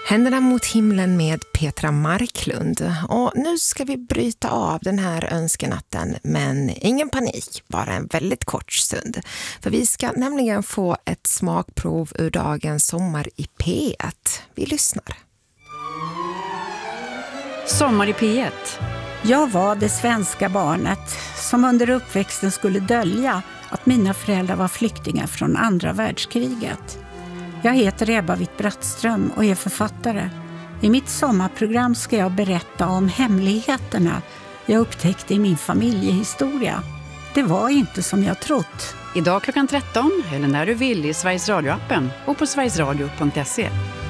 Händerna mot himlen med Petra Marklund. Och nu ska vi bryta av den här önskenatten, men ingen panik, bara en väldigt kort stund. För vi ska nämligen få ett smakprov ur dagens Sommar i P1. Vi lyssnar. Sommar i P1. Jag var det svenska barnet som under uppväxten skulle dölja att mina föräldrar var flyktingar från andra världskriget. Jag heter Ebba Witt-Brattström och är författare. I mitt sommarprogram ska jag berätta om hemligheterna jag upptäckte i min familjehistoria. Det var inte som jag trott. Idag klockan 13 eller när du vill i Sveriges Radio-appen och på sverigesradio.se.